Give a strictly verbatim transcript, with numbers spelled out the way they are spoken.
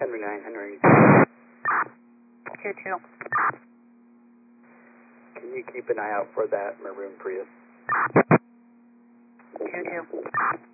Henry nine, Henry. Q two. Can you keep an eye out for that maroon Prius? Q two.